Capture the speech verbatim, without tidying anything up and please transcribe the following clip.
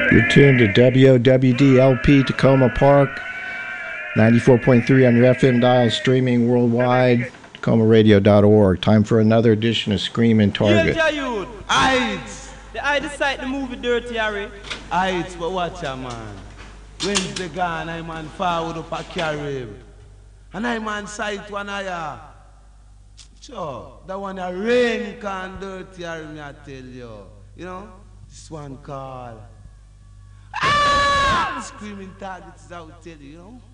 You're tuned to W O W D L P Tacoma Park, ninety-four point three on your F M dial, streaming worldwide, Tacoma radio dot org. Time for another edition of Screaming Target. Yeah, youth. Aight. The I decide the movie Dirty Harry. Aight, but watch ya, man. Wednesday gone, I man forward up a carry. And I man sight one of ya. Sure, that one a rain can Dirty Harry, me I tell you. You know, this one called Ah! Screaming Targets, I will tell you, you know.